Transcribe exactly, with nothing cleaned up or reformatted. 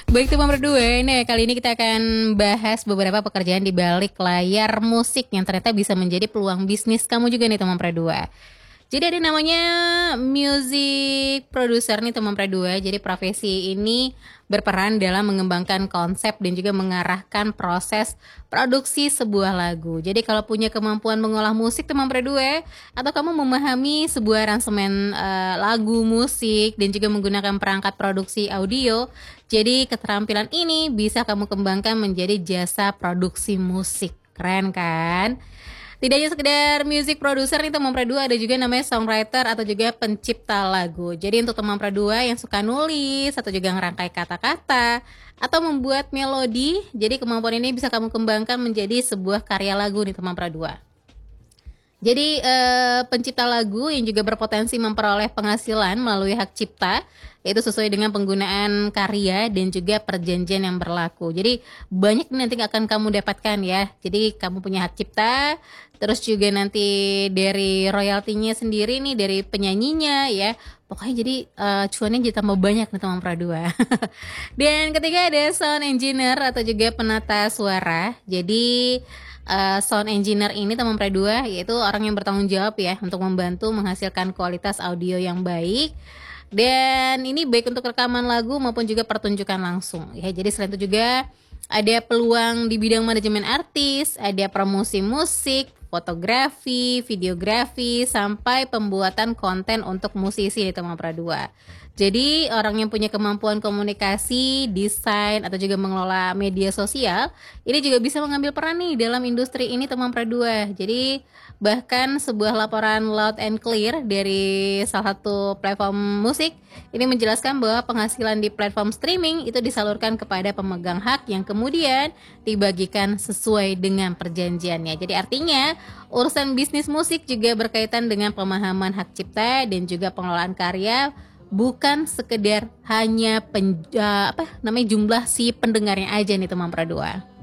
Baik teman berdua, nah kali ini kita akan bahas beberapa pekerjaan di balik layar musik yang ternyata bisa menjadi peluang bisnis kamu juga nih teman berdua. Jadi ada namanya music producer nih teman berdua. Jadi profesi ini berperan dalam mengembangkan konsep dan juga mengarahkan proses produksi sebuah lagu. Jadi kalau punya kemampuan mengolah musik teman berdua, atau kamu memahami sebuah aransemen eh, lagu musik dan juga menggunakan perangkat produksi audio, jadi keterampilan ini bisa kamu kembangkan menjadi jasa produksi musik. Keren kan? Tidak hanya sekedar music producer nih teman dua, ada juga namanya songwriter atau juga pencipta lagu. Jadi untuk teman dua yang suka nulis atau juga ngerangkai kata-kata atau membuat melodi, jadi kemampuan ini bisa kamu kembangkan menjadi sebuah karya lagu nih teman dua. Jadi eh, pencipta lagu yang juga berpotensi memperoleh penghasilan melalui hak cipta, itu sesuai dengan penggunaan karya dan juga perjanjian yang berlaku. Jadi banyak nanti akan kamu dapatkan ya. Jadi kamu punya hak cipta, terus juga nanti dari royaltinya sendiri nih dari penyanyinya ya. Pokoknya jadi uh, cuannya jadi tambah banyak nih teman Pradua. Dan ketiga ada sound engineer atau juga penata suara. Jadi uh, sound engineer ini teman Pradua yaitu orang yang bertanggung jawab ya untuk membantu menghasilkan kualitas audio yang baik. Dan ini baik untuk rekaman lagu maupun juga pertunjukan langsung ya. Jadi selain itu juga ada peluang di bidang manajemen artis, ada promosi musik, fotografi, videografi, sampai pembuatan konten untuk musisi di Teman Pradua. Jadi orang yang punya kemampuan komunikasi, desain, atau juga mengelola media sosial, ini juga bisa mengambil peran nih dalam industri ini Teman Pradua. Jadi bahkan sebuah laporan loud and clear dari salah satu platform musik ini menjelaskan bahwa penghasilan di platform streaming itu disalurkan kepada pemegang hak yang kemudian dibagikan sesuai dengan perjanjiannya. Jadi artinya urusan bisnis musik juga berkaitan dengan pemahaman hak cipta dan juga pengelolaan karya, bukan sekedar hanya pen, uh, apa namanya jumlah si pendengarnya aja nih teman Pradua.